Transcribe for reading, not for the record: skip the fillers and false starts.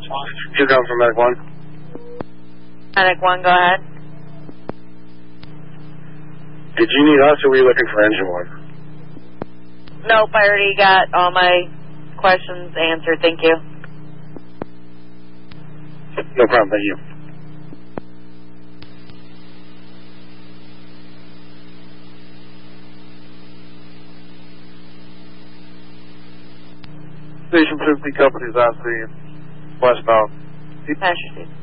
You come from Medic 1. Medic 1, go ahead. Did you need us or were you looking for engine 1? Nope, I already got all my questions answered. Thank you. No problem, thank you. Station 50 companies on scene, westbound. Master Chief.